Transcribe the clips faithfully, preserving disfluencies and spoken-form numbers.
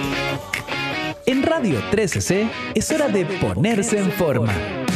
En Radio trece ce es hora de ponerse en forma.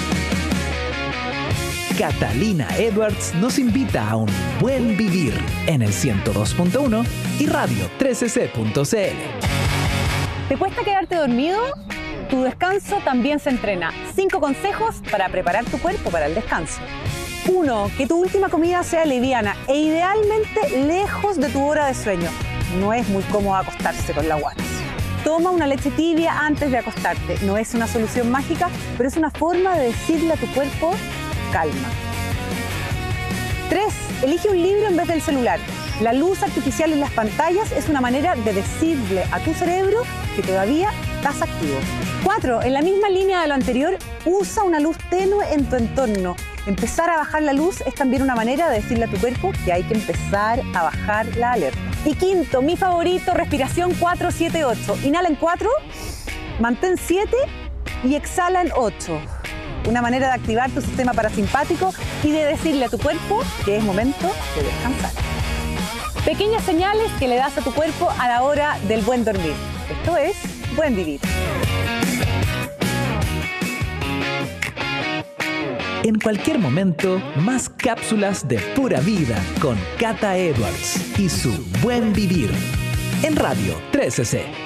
Catalina Edwards nos invita a un buen vivir en el ciento dos punto uno y radio trece ce punto ce ele. ¿Te cuesta quedarte dormido? Tu descanso también se entrena. Cinco consejos para preparar tu cuerpo para el descanso. Uno, que tu última comida sea liviana e idealmente lejos de tu hora de sueño. No es muy cómodo acostarse con la guata. Toma una leche tibia antes de acostarte. No es una solución mágica, pero es una forma de decirle a tu cuerpo, calma. Tres, elige un libro en vez del celular. La luz artificial en las pantallas es una manera de decirle a tu cerebro que todavía estás activo. Cuatro, en la misma línea de lo anterior, usa una luz tenue en tu entorno. Empezar a bajar la luz es también una manera de decirle a tu cuerpo que hay que empezar a bajar la alerta. Y quinto, mi favorito, respiración cuatro siete ocho. Inhala en cuatro, mantén siete y exhala en ocho. Una manera de activar tu sistema parasimpático y de decirle a tu cuerpo que es momento de descansar. Pequeñas señales que le das a tu cuerpo a la hora del buen dormir. Esto es Buen Vivir. En cualquier momento, más cápsulas de pura vida con Cata Edwards y su Buen Vivir en Radio trece ce.